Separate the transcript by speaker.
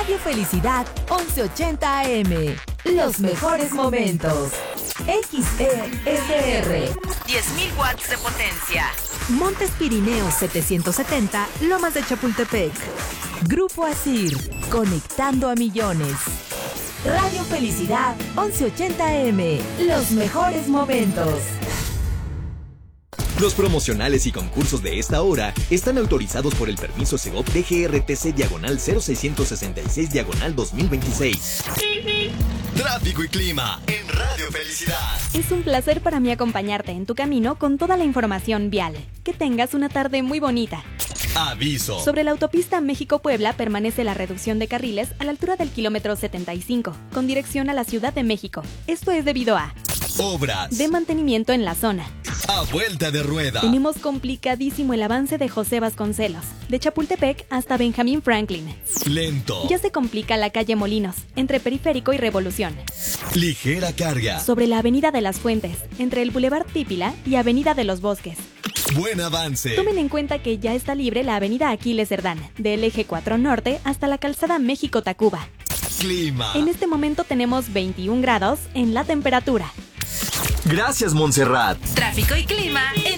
Speaker 1: Radio Felicidad 1180 AM. Los mejores momentos. XESR.
Speaker 2: 10.000 watts de potencia.
Speaker 1: Montes Pirineos 770, Lomas de Chapultepec. Grupo Asir, conectando a millones. Radio Felicidad 1180 AM. Los mejores momentos.
Speaker 3: Los promocionales y concursos de esta hora están autorizados por el permiso Segov DGRTC/0666/2026. Tráfico y clima en Radio Felicidad.
Speaker 4: Es un placer para mí acompañarte en tu camino con toda la información vial. Que tengas una tarde muy bonita.
Speaker 3: Aviso.
Speaker 4: Sobre la autopista México-Puebla permanece la reducción de carriles a la altura del kilómetro 75, con dirección a la Ciudad de México. Esto es debido a
Speaker 3: obras
Speaker 4: de mantenimiento en la zona.
Speaker 3: A vuelta de rueda.
Speaker 4: Tenemos complicadísimo el avance de José Vasconcelos, de Chapultepec hasta Benjamín Franklin.
Speaker 3: Lento.
Speaker 4: Ya se complica la calle Molinos, entre Periférico y Revolución.
Speaker 3: Ligera carga.
Speaker 4: Sobre la Avenida de las Fuentes, entre el Boulevard Típila y Avenida de los Bosques.
Speaker 3: Buen avance.
Speaker 4: Tomen en cuenta que ya está libre la Avenida Aquiles Cerdán, del Eje 4 Norte hasta la Calzada México-Tacuba.
Speaker 3: Clima.
Speaker 4: En este momento tenemos 21 grados en la temperatura.
Speaker 3: Gracias, Montserrat.
Speaker 2: Tráfico y clima en